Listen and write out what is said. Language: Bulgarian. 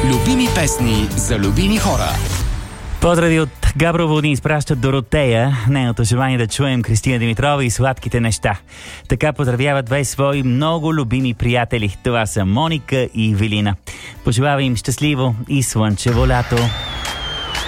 Любими песни за любими хора. Поздрави от Габрово ни изпращат Доротея. Нейното желание да чуем Кристина Димитрова и сладките неща. Така поздравяват две свои много любими приятели. Това са Моника и Велина. Пожелава им щастливо и слънчево лято.